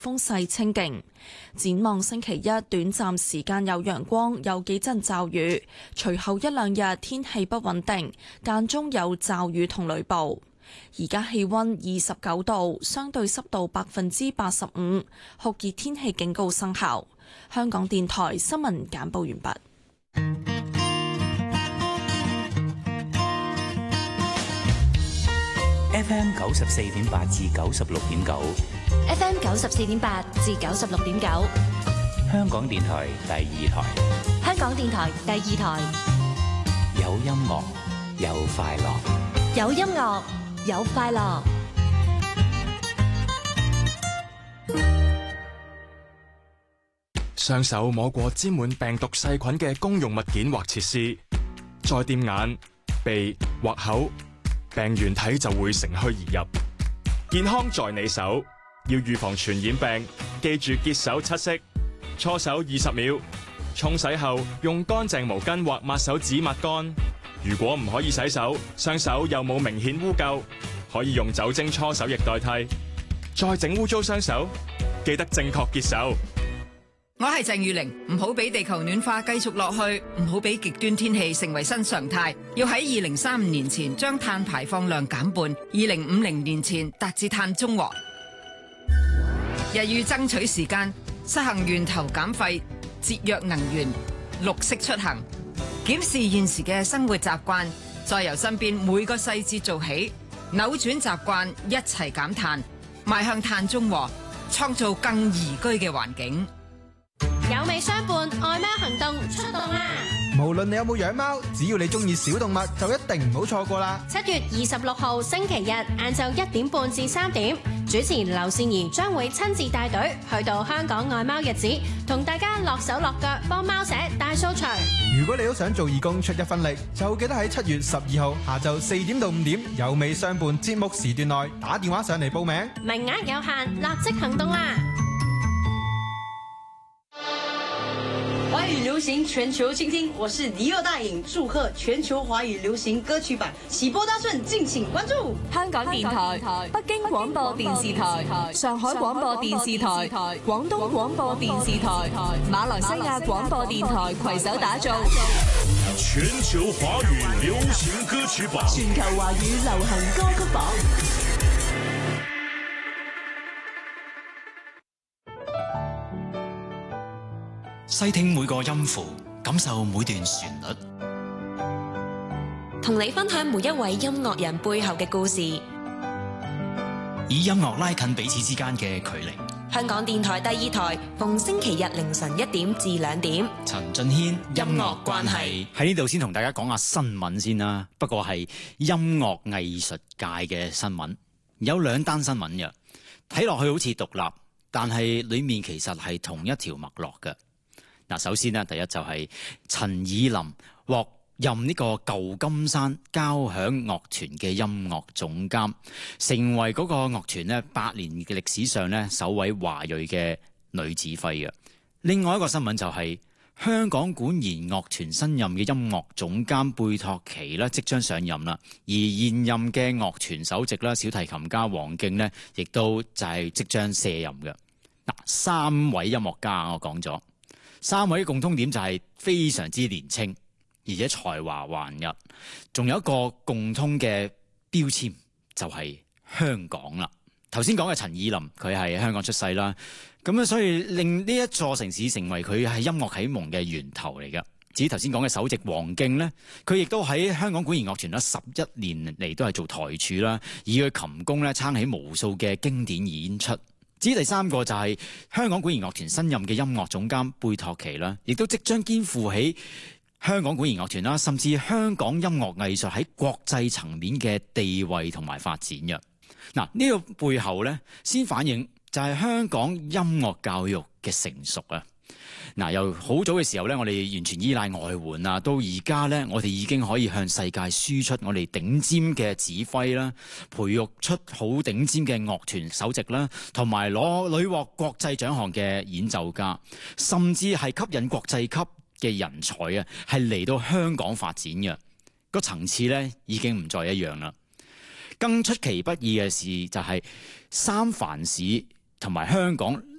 風勢清勁。展望星期一，短暫時間有陽光，有幾陣驟雨，隨後一兩日天氣不穩定，間中有驟雨同雷暴。而家氣溫29度，相對濕度85%，酷熱天氣警告生效。香港電台新聞簡報完畢。 FM 94.8至96.9 ，FM 94.8至96.9， 香港電台第二台， 香港電台第二台， 有音樂，有快樂， 有音樂，有快樂。 雙手摸過沾滿病毒細菌嘅公用物件或設施，再掂眼、鼻或口，病原體就會乘虛而入。健康在你手，要預防傳染病，記住潔手7式，搓手20秒，沖洗後用乾淨毛巾或抹手紙抹乾。如果唔可以洗手，雙手又冇明顯污垢，可以用酒精搓手液代替。再整污糟雙手，記得正確潔手。 我係鄭裕玲，唔好俾地球暖化繼續落去，唔好俾極端天氣成為新常態。要喺2035年前將碳排放量減半，2050年前達至碳中和。日欲爭取時間，實行源頭減廢、節約能源、綠色出行，檢視現時嘅生活習慣，再由身邊每個細節做起，扭轉習慣，一齊減碳，邁向碳中和，創造更宜居嘅環境。 有味相伴，愛貓行動出動啦！ 無論你有冇養貓，只要你中意小動物，就一定唔好錯過啦 ！7月26號星期日晏晝1點半至3點，主持劉善儀將會親自帶隊去到香港愛貓日子，同大家落手落腳幫貓寫大掃除。 如果你都想做義工出一分力，就記得喺7月12號下晝4點到5點，有味相伴節目時段內打電話上嚟報名， 名額有限，立即行動啦！ 華語流行全球傾聽，我是李若大影，祝賀全球華語流行歌曲版喜播大順，敬請關注。 香港電台、北京廣播電視台、上海廣播電視台、廣東廣播電視台、馬來西亞廣播電台攜手打造全球華語流行歌曲榜， 全球華語流行歌曲榜。 細聽每個音符，感受每段旋律， 同你分享每一位音樂人背後嘅故事， 以音樂拉近彼此之間嘅距離。 香港電台第二台，逢星期日凌晨1點至2點。 陳俊軒音樂關係喺呢度先同大家講下新聞先啦。不過係音樂藝術界嘅新聞，有2單新聞嘅，睇落去好似獨立，但係裏面其實係同一條脈絡嘅。嗱，首先呢，第一就係陳以琳獲任呢個舊金山交響樂團嘅音樂總監，成為嗰個樂團呢8年嘅歷史上呢首位華裔嘅女指揮嘅。另外一個新聞就係香港管弦樂團新任嘅音樂總監貝托奇呢即將上任啦，而現任嘅樂團首席啦小提琴家黃敬呢亦都就係即將卸任嘅。嗱，3位音樂家我講咗。3位共通點就係非常之年輕，而且才華橫溢，仲有一個共通嘅標籤就係香港啦。頭先講嘅陳以琳，佢係香港出世啦，咁所以令呢一座城市成為佢係音樂啟蒙嘅源頭嚟㗎。至於頭先講嘅首席黃敬呢，佢亦都喺香港管弦樂團啦11年嚟都係做台柱啦，以佢琴功咧撐起無數嘅經典演出。至於第3個就係香港管弦樂團新任嘅音樂總監貝托奇啦，亦都即將肩負起香港管弦樂團啦，甚至香港音樂藝術喺國際層面嘅地位同埋發展嘅。嗱，呢個背後呢，先反映就係香港音樂教育嘅成熟啊！嗱，由好早嘅時候呢，我哋完全依賴外援啊，到而家呢，我哋已經可以向世界輸出我哋頂尖嘅指揮啦，培育出好頂尖嘅樂團首席啦，同埋屢獲國際獎項嘅演奏家，甚至係吸引國際級嘅人才啊，係嚟到香港發展嘅。個層次呢已經唔再一樣啦。更出其不意嘅事就係三藩市同埋香港